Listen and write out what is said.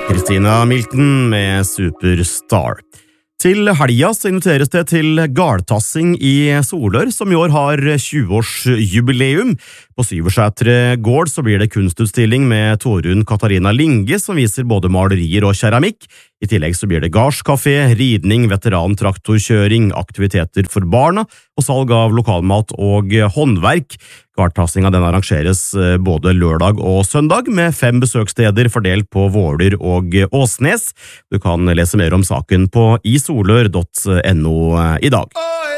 Christina Milton med Superstar. Til helga så inviteres det til galtassing i Solør, som i år har 20-årsjubileum. På Syversetre gård så blir det kunstutstilling med Torunn Katarina Linge, som viser både malerier og keramikk. I tillegg så blir det garskafé, ridning, veterantraktorkjøring, aktiviteter for barna og salg av lokalmat og håndverk. Galtassinga den arrangeres både lørdag og søndag med 5 besøkssteder fordelt på Våler og Åsnes. Du kan lese mer om saken på isolør.no i dag.